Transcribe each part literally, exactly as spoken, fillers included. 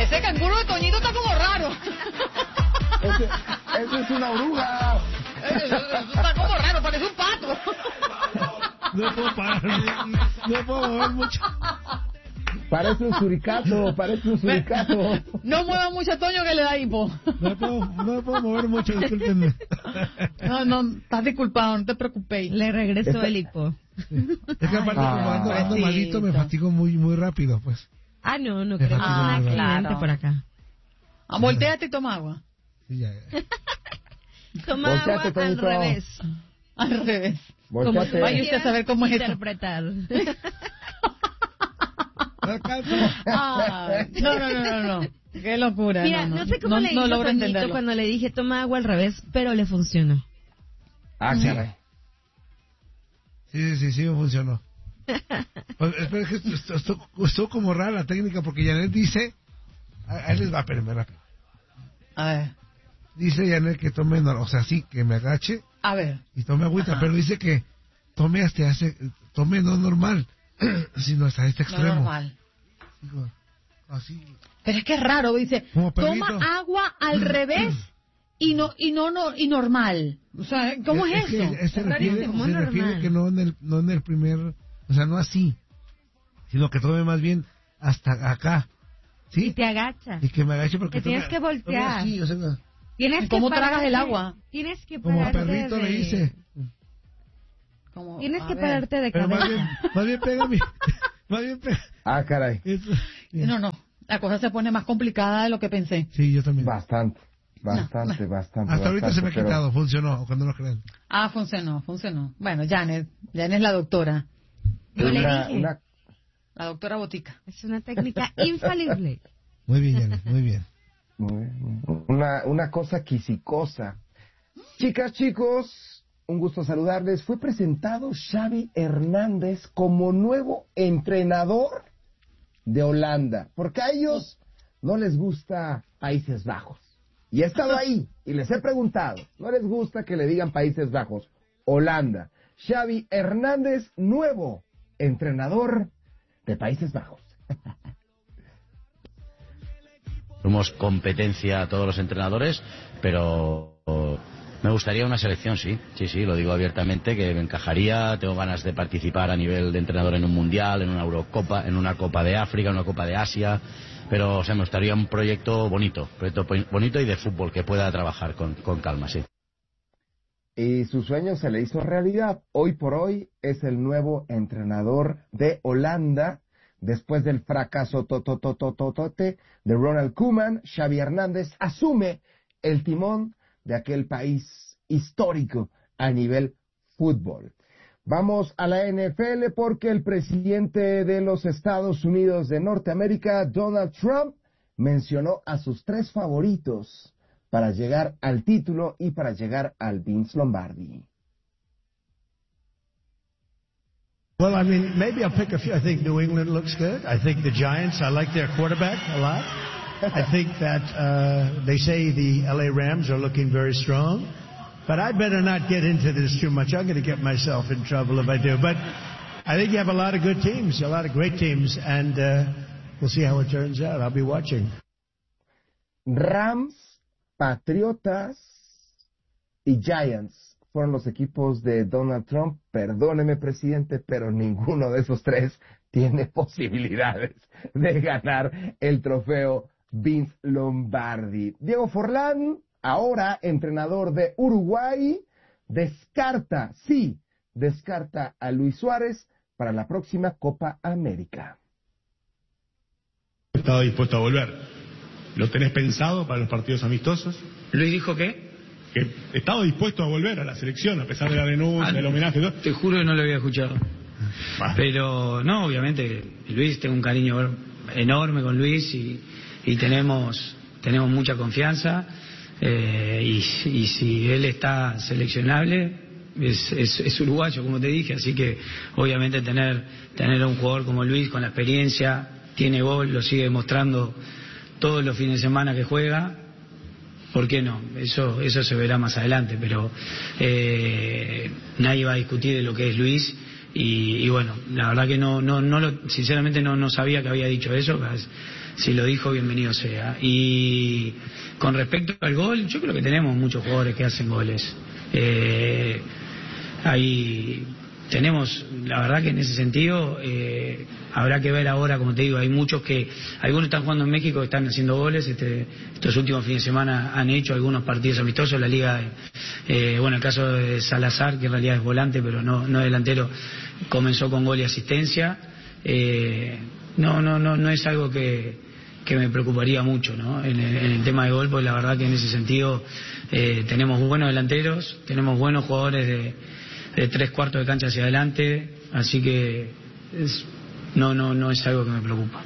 Ese canguro de Toñito está como raro. Ese, ese es una oruga. Eso, eso está como raro, parece un pato. No puedo parar, no puedo mover mucho. Parece un suricato, parece un suricato. No mueva mucho a Toño que le da hipo. No puedo, no puedo mover mucho, discúlpenme. No, no, estás disculpado, no te preocupéis. Le regresó Esta... el hipo. Es que aparte Ay, como ando, ando malito, me fatigo muy muy rápido, pues. Ah, no, no Me creo. fatigo Ah, muy rápido. claro. por acá. Ah, volteate y toma agua. Sí, ya, ya. Toma Volteate, agua al Toñito. revés. Al revés. Volteate. Vaya usted a saber cómo es eso. interpretar. No alcanzo. Ay, no, no, no, no, no. Qué locura. Mira, no, no, no sé cómo no, le no hizo logro Toñito entenderlo. cuando le dije toma agua al revés, pero le funcionó. Ah, caray. Sí, sí, sí, me funcionó. Pues, espera, que esto- esto- esto- estuvo como rara la técnica porque Janet dice, ahí les va, espérenme rápido. A ver, Dice Janet que tome, no, o sea, sí, que me agache a ver. y tome agüita, Ajá. pero dice que tome hasta hace, tome no normal, sino hasta este No extremo. normal. Digo, así. Pero es que es raro, dice, Como perrito. toma agua al revés y no y no, no y normal. O sea, ¿cómo es, que eso? eh, se Es refiere, rarísimo. se normal. refiere que no en el, no en el primer, o sea, no así, sino que tome más bien hasta acá, Y ¿sí? te agachas. Y que me agache porque Te tienes tome- que voltear. tome así, o sea, no, Tienes ¿Y que cómo tragas pararte- el agua? Tienes que como pararte perrito de... le hice. Como, Tienes a que ver. pararte de Pero más cabeza. bien, más bien pega mi, más bien pega. Ah, caray. Eso. No, no, la cosa se pone más complicada de lo que pensé. Sí, yo también. Bastante, bastante, bastante. Hasta ahorita se me ha bastante, pero- quitado, funcionó, cuando no crean. Ah, funcionó, funcionó. Bueno, Janet, Janet es la doctora, Yo le Una, dije. una, la doctora Botica. Es una técnica infalible. Muy bien, Janet, muy bien. muy bien. una, una cosa quisicosa. Chicas, chicos, un gusto saludarles. Fue presentado Xavi Hernández como nuevo entrenador de Holanda, porque a ellos no les gusta Países Bajos. Y he estado ahí y les he preguntado, no les gusta que le digan Países Bajos, Holanda. Xavi Hernández, nuevo entrenador de Países Bajos. Somos competencia a todos los entrenadores, pero me gustaría una selección, sí, sí, sí, lo digo abiertamente, que me encajaría. Tengo ganas de participar a nivel de entrenador en un mundial, en una Eurocopa, en una Copa de África, en una Copa de Asia, pero o sea, me gustaría un proyecto bonito, proyecto bonito y de fútbol que pueda trabajar con, con calma, sí. Y su sueño se le hizo realidad. Hoy por hoy es el nuevo entrenador de Holanda. Después del fracaso tototototote de Ronald Koeman, Xavi Hernández asume el timón de aquel país histórico a nivel fútbol. Vamos a la N F L porque el presidente de los Estados Unidos de Norteamérica, Donald Trump, mencionó a sus tres favoritos para llegar al título y para llegar al Vince Lombardi. Well, I mean, maybe I'll pick a few. I think New England looks good. I think the Giants, I like their quarterback a lot. I think that uh, they say the L A Rams are looking very strong. But I better not get into this too much. I'm going to get myself in trouble if I do. But I think you have a lot of good teams, a lot of great teams, and uh, we'll see how it turns out. I'll be watching. Rams, Patriotas y Giants fueron los equipos de Donald Trump. Perdóneme, presidente, pero ninguno de esos tres tiene posibilidades de ganar el trofeo Vince Lombardi. Diego Forlán, ahora entrenador de Uruguay, descarta, sí, descarta a Luis Suárez para la próxima Copa América. Estaba dispuesto a volver. ¿Lo tenés pensado para los partidos amistosos? ¿Luis dijo qué? Que estaba dispuesto a volver a la selección a pesar de la denuncia, Ah, del homenaje y todo. Te juro que no lo había escuchado. Bah. Pero no, obviamente, Luis, tengo un cariño enorme con Luis y, y tenemos, tenemos mucha confianza. Eh, y, y si él está seleccionable, es, es, es uruguayo, como te dije. Así que obviamente tener, tener a un jugador como Luis con la experiencia, tiene gol, lo sigue demostrando todos los fines de semana que juega. ¿Por qué no? Eso eso se verá más adelante, pero eh, nadie va a discutir de lo que es Luis y, y bueno, la verdad que no, no, no lo, sinceramente no, no sabía que había dicho eso. Si lo dijo, bienvenido sea. Y con respecto al gol, yo creo que tenemos muchos jugadores que hacen goles. Eh, ahí tenemos, la verdad que en ese sentido, eh, habrá que ver ahora, como te digo, hay muchos que, algunos están jugando en México, están haciendo goles, este, estos últimos fines de semana han hecho algunos partidos amistosos, la liga, eh, bueno, el caso de Salazar, que en realidad es volante, pero no, no delantero, comenzó con gol y asistencia. Eh, no, no, no, no es algo que que me preocuparía mucho, ¿no? En el, en el tema de gol, pues la verdad que en ese sentido eh, tenemos buenos delanteros, tenemos buenos jugadores de, de tres cuartos de cancha hacia adelante, así que es, no, no, no es algo que me preocupa.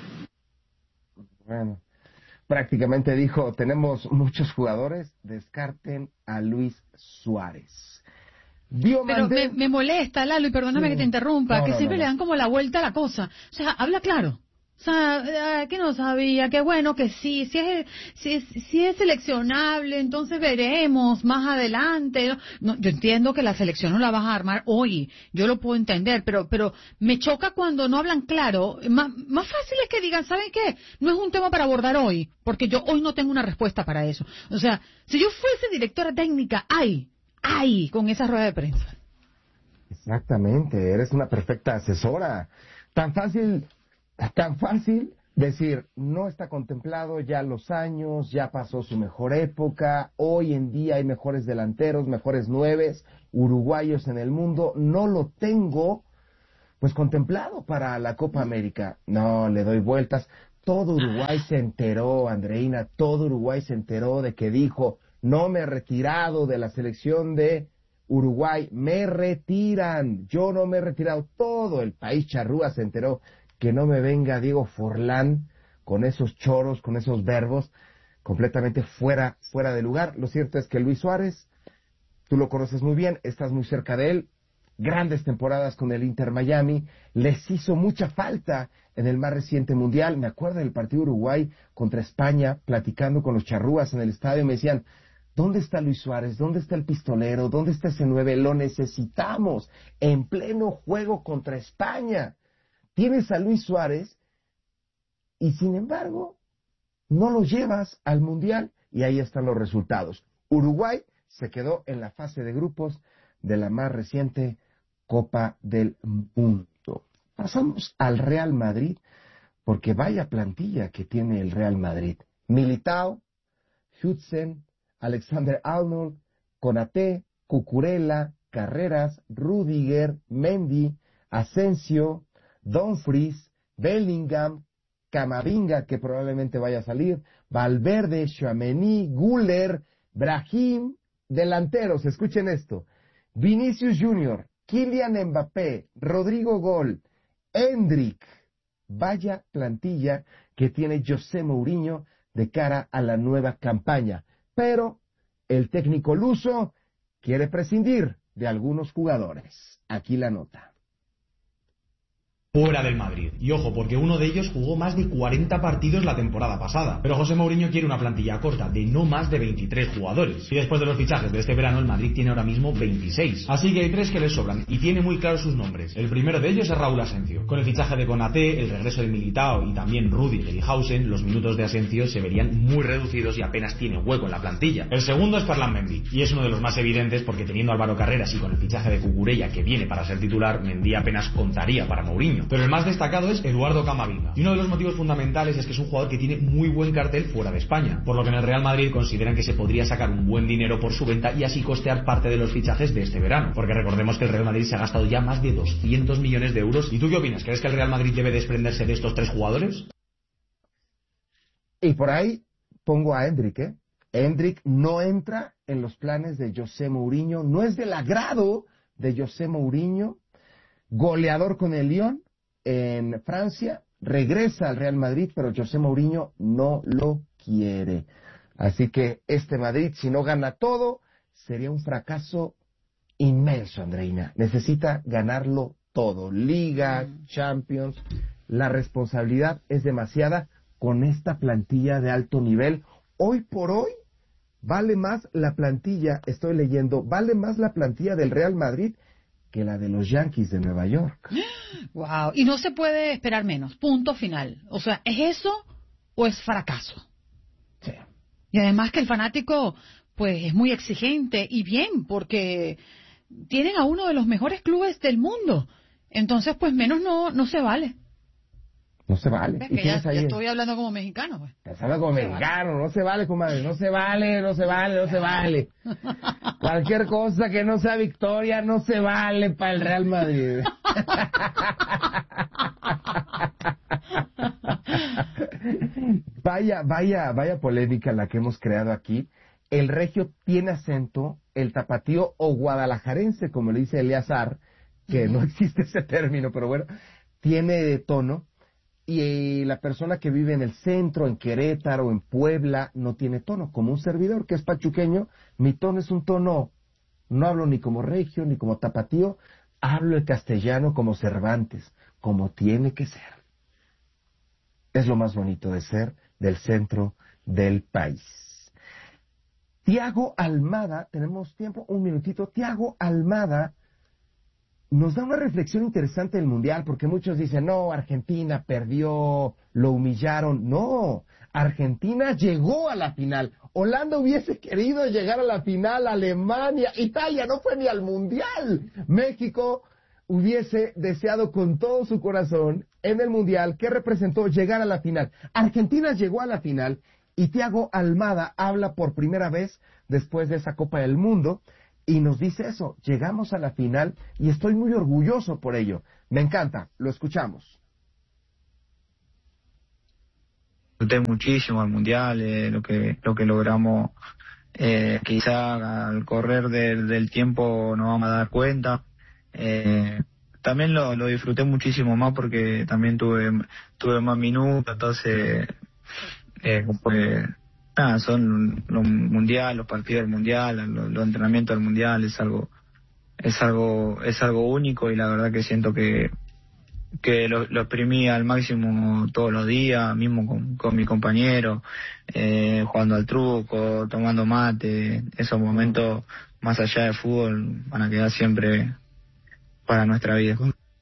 Bueno, prácticamente dijo, tenemos muchos jugadores, descarten a Luis Suárez. Pero me, me molesta, Lalo, y perdóname sí. que te interrumpa, no, que no, siempre no, no. le dan como la vuelta a la cosa. O sea, habla claro. O sea, que no sabía, que bueno, que sí, si es, si es, si es seleccionable, entonces veremos más adelante. No, yo entiendo que la selección no la vas a armar hoy, yo lo puedo entender, pero pero me choca cuando no hablan claro. Más, más fácil es que digan, ¿saben qué? No es un tema para abordar hoy, porque yo hoy no tengo una respuesta para eso. O sea, si yo fuese directora técnica, ¡ay! ¡ay! Con esa rueda de prensa. Exactamente, eres una perfecta asesora. Tan fácil... Tan fácil decir, no está contemplado ya los años, ya pasó su mejor época, hoy en día hay mejores delanteros, mejores nueves, uruguayos en el mundo, no lo tengo pues contemplado para la Copa América. No, le doy vueltas. Todo Uruguay se enteró, Andreina, todo Uruguay se enteró de que dijo, no me he retirado de la selección de Uruguay, me retiran, yo no me he retirado, todo el país charrúa se enteró. Que no me venga Diego Forlán con esos choros, con esos verbos, completamente fuera, fuera de lugar. Lo cierto es que Luis Suárez, tú lo conoces muy bien, estás muy cerca de él, grandes temporadas con el Inter Miami, les hizo mucha falta en el más reciente mundial. Me acuerdo del partido Uruguay contra España, platicando con los charrúas en el estadio, me decían, ¿dónde está Luis Suárez? ¿Dónde está el pistolero? ¿Dónde está ese nueve? Lo necesitamos en pleno juego contra España. Tienes a Luis Suárez y sin embargo no lo llevas al Mundial y ahí están los resultados. Uruguay se quedó en la fase de grupos de la más reciente Copa del Mundo. Pasamos al Real Madrid porque vaya plantilla que tiene el Real Madrid. Militao, Hudson, Alexander-Arnold, Konaté, Cucurella, Carreras, Rudiger, Mendy, Asensio, Dumfries, Bellingham, Camavinga, que probablemente vaya a salir, Valverde, Tchouaméni, Güler, Brahim, delanteros, escuchen esto, Vinicius Junior, Kylian Mbappé, Rodrigo Gol, Endrick, vaya plantilla que tiene José Mourinho de cara a la nueva campaña, pero el técnico luso quiere prescindir de algunos jugadores. Aquí la nota. Fuera del Madrid. Y ojo, porque uno de ellos jugó más de cuarenta partidos la temporada pasada. Pero José Mourinho quiere una plantilla corta de no más de veintitrés jugadores. Y después de los fichajes de este verano, el Madrid tiene ahora mismo veintiséis. Así que hay tres que le sobran y tiene muy claros sus nombres. El primero de ellos es Raúl Asensio. Con el fichaje de Konaté, el regreso de Militao y también Rudiger y Hausen, los minutos de Asensio se verían muy reducidos y apenas tiene hueco en la plantilla. El segundo es Ferland Mendy. Y es uno de los más evidentes porque teniendo a Álvaro Carreras y con el fichaje de Cucurella que viene para ser titular, Mendy apenas contaría para Mourinho. Pero el más destacado es Eduardo Camavinga. Y uno de los motivos fundamentales es que es un jugador que tiene muy buen cartel fuera de España, por lo que en el Real Madrid consideran que se podría sacar un buen dinero por su venta y así costear parte de los fichajes de este verano. Porque recordemos que el Real Madrid se ha gastado ya más de doscientos millones de euros. ¿Y tú qué opinas? ¿Crees que el Real Madrid debe desprenderse de estos tres jugadores? Y por ahí pongo a Endrick, ¿eh? Endrick no entra en los planes de José Mourinho, no es del agrado de José Mourinho, goleador con el Lyon en Francia, regresa al Real Madrid, pero José Mourinho no lo quiere. Así que este Madrid, si no gana todo, sería un fracaso inmenso, Andreina. Necesita ganarlo todo. Liga, Champions, la responsabilidad es demasiada con esta plantilla de alto nivel. Hoy por hoy, vale más la plantilla, estoy leyendo, vale más la plantilla del Real Madrid que la de los Yankees de Nueva York. Wow, y no se puede esperar menos, punto final. O sea, ¿es eso o es fracaso? Sí. Y además que el fanático, pues, es muy exigente, y bien, porque tienen a uno de los mejores clubes del mundo. Entonces, pues, menos no no se vale. No se vale. Es que ya, ya estoy hablando como mexicano, pues. Estás hablando como mexicano, vale. No se vale, comadre, no se vale, no se vale, no se vale. Cualquier cosa que no sea victoria no se vale para el Real Madrid. Vaya, vaya, vaya polémica la que hemos creado aquí. El regio tiene acento, el tapatío o guadalajarense, como le dice Eleazar, que no existe ese término, pero bueno, tiene tono. Y la persona que vive en el centro, en Querétaro, en Puebla, no tiene tono. Como un servidor que es pachuqueño, mi tono es un tono, no hablo ni como regio, ni como tapatío, hablo el castellano como Cervantes, como tiene que ser. Es lo más bonito de ser del centro del país. Tiago Almada, tenemos tiempo, un minutito. Tiago Almada nos da una reflexión interesante del Mundial, porque muchos dicen, no, Argentina perdió, lo humillaron. No, Argentina llegó a la final. Holanda hubiese querido llegar a la final, Alemania, Italia no fue ni al Mundial. México hubiese deseado con todo su corazón en el Mundial, que representó llegar a la final. Argentina llegó a la final, y Tiago Almada habla por primera vez después de esa Copa del Mundo, y nos dice eso, llegamos a la final y estoy muy orgulloso por ello. Me encanta, lo escuchamos. Disfruté muchísimo al Mundial, eh, lo que lo que logramos, eh, quizá al correr del, del tiempo nos vamos a dar cuenta. Eh, también lo, lo disfruté muchísimo más porque también tuve tuve más minutos, entonces eh, pues, nada, son los mundiales, los partidos del mundial, los, los entrenamientos del mundial, es algo es algo es algo único, y la verdad que siento que que lo, lo exprimí al máximo todos los días, mismo con, con mi compañero, eh, jugando al truco, tomando mate. Esos momentos más allá del fútbol van a quedar siempre para nuestra vida.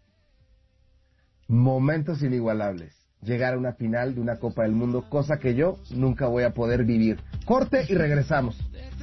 Momentos inigualables. Llegar a una final de una Copa del Mundo, cosa que yo nunca voy a poder vivir. Corte y regresamos.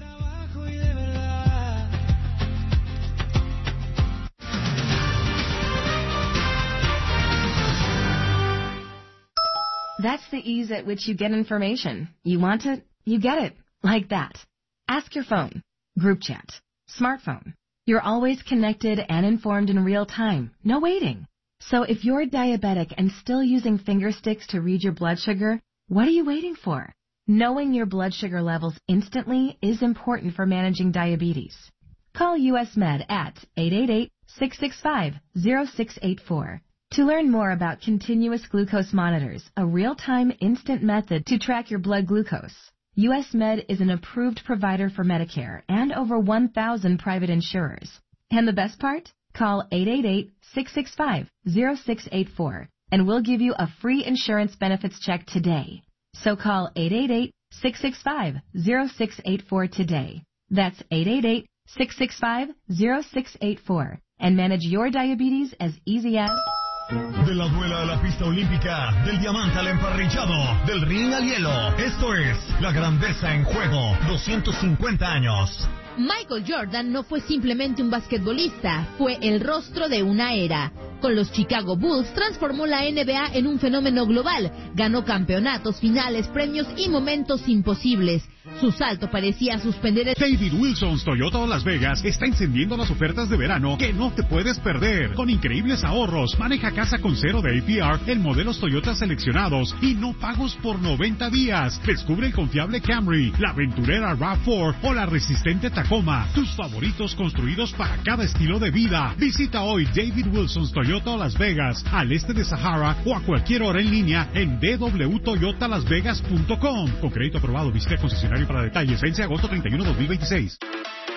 That's the ease at which you get information. You want it, you get it. Like that. Ask your phone. Group chat. Smartphone. You're always connected and informed in real time. No waiting. So if you're diabetic and still using finger sticks to read your blood sugar, what are you waiting for? Knowing your blood sugar levels instantly is important for managing diabetes. Call U S Med at eight eight eight, six six five, zero six eight four. To learn more about continuous glucose monitors, a real-time instant method to track your blood glucose, U S Med is an approved provider for Medicare and over one thousand private insurers. And the best part? Call eight eight eight, six six five, zero six eight four and we'll give you a free insurance benefits check today. So call eight eight eight, six six five, zero six eight four today. That's eight eight eight, six six five, zero six eight four and manage your diabetes as easy as... De la duela a la pista olímpica, del diamante al emparrillado, del ring al hielo. Esto es La Grandeza en Juego, doscientos cincuenta años. Michael Jordan no fue simplemente un basquetbolista, fue el rostro de una era. Con los Chicago Bulls transformó la N B A en un fenómeno global, ganó campeonatos, finales, premios y momentos imposibles. Su salto parecía suspender el... David Wilson's Toyota Las Vegas está encendiendo las ofertas de verano que no te puedes perder. Con increíbles ahorros, maneja casa con cero de A P R en modelos Toyota seleccionados y no pagos por noventa días. Descubre el confiable Camry, la aventurera RAV cuatro o la resistente Tacoma. Tus favoritos construidos para cada estilo de vida. Visita hoy David Wilson's Toyota Las Vegas, al este de Sahara, o a cualquier hora en línea en d w toyota las vegas punto com. Con crédito aprobado, visita concesionario para detalles. Vence agosto treinta y uno, dos mil veintiséis.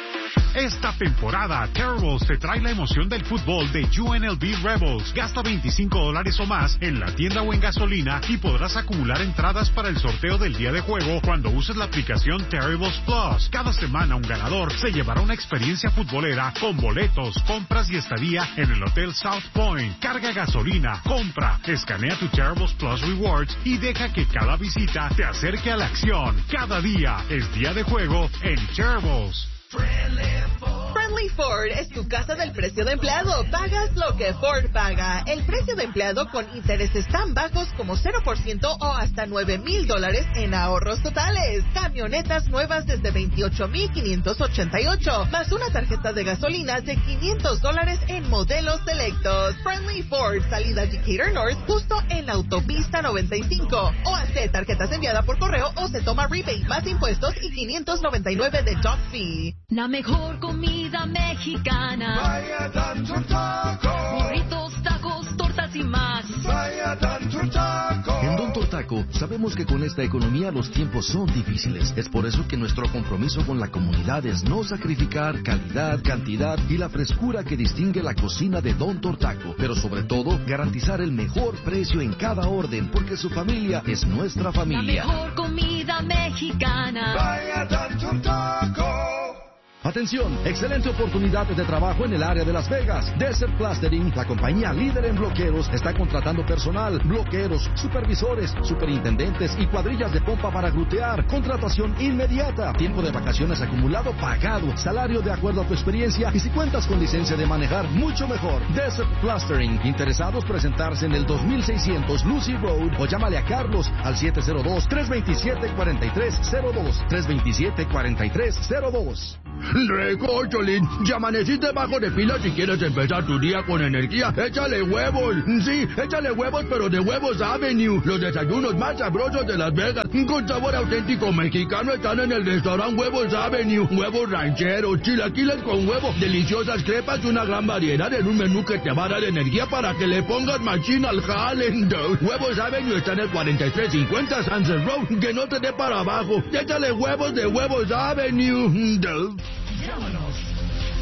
Esta temporada, Terribles te trae la emoción del fútbol de U N L V Rebels. Gasta veinticinco dólares o más en la tienda o en gasolina y podrás acumular entradas para el sorteo del día de juego cuando uses la aplicación Terribles Plus. Cada semana un ganador se llevará una experiencia futbolera con boletos, compras y estadía en el Hotel South Point. Carga gasolina, compra, escanea tu Terribles Plus Rewards y deja que cada visita te acerque a la acción. Cada día es día de juego en Terribles. Friendly Ford es tu casa del precio de empleado. Pagas lo que Ford paga. El precio de empleado con intereses tan bajos como cero por ciento o hasta nueve mil dólares en ahorros totales. Camionetas nuevas desde veintiocho mil quinientos ochenta y ocho, más una tarjeta de gasolina de quinientos dólares en modelos selectos. Friendly Ford, salida Decatur North, justo en la autopista noventa y cinco. O hace tarjetas enviadas por correo o se toma rebate más impuestos y quinientos noventa y nueve de dock fee. La mejor comida mexicana. Vaya tanto taco. Burritos, tacos, tortas y más. Vaya tanto taco. En Don Tortaco sabemos que con esta economía los tiempos son difíciles. Es por eso que nuestro compromiso con la comunidad es no sacrificar calidad, cantidad y la frescura que distingue la cocina de Don Tortaco. Pero sobre todo, garantizar el mejor precio en cada orden, porque su familia es nuestra familia. La mejor comida mexicana. Vaya tanto taco. Atención, excelente oportunidad de trabajo en el área de Las Vegas. Desert Plastering, la compañía líder en bloqueros, está contratando personal, bloqueros, supervisores, superintendentes y cuadrillas de pompa para glutear. Contratación inmediata, tiempo de vacaciones acumulado pagado, salario de acuerdo a tu experiencia y si cuentas con licencia de manejar, mucho mejor. Desert Plastering, interesados presentarse en el dos mil seiscientos Lucy Road o llámale a Carlos al siete cero dos, tres dos siete, cuatro tres cero dos, tres dos siete, cuatro tres cero dos. Recócholín, ya amaneciste bajo de pila si quieres empezar tu día con energía. Échale huevos, sí, échale huevos, pero de Huevos Avenue. Los desayunos más sabrosos de Las Vegas, con sabor auténtico mexicano, están en el restaurante Huevos Avenue. Huevos rancheros, chilaquiles con huevo, deliciosas crepas y una gran variedad en un menú que te va a dar energía para que le pongas machina al jale. Huevos Avenue está en el cuarenta y tres cincuenta Sunset Road, que no te dé para abajo. Échale huevos de Huevos Avenue. Llámanos